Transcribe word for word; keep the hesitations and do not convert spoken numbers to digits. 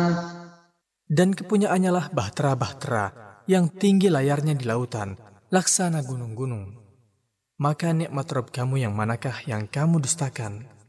Dan kepunyaannya lah bahtera-bahtera yang tinggi layarnya di lautan, laksana gunung-gunung. Maka nikmat Rabb kamu yang manakah yang kamu dustakan?